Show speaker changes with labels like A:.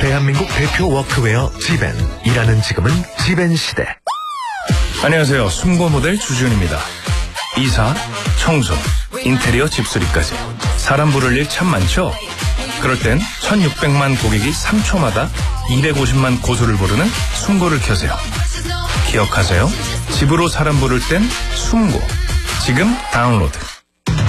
A: 대한민국 대표 워크웨어 지벤. 일하는 지금은 지벤 시대.
B: 안녕하세요. 숨고 모델 주지훈입니다. 이사, 청소, 인테리어 집수리까지 사람 부를 일 참 많죠? 그럴 땐 1600만 고객이 3초마다 250만 고소를 부르는 숨고를 켜세요. 기억하세요. 집으로 사람 부를 땐 숨고. 지금 다운로드.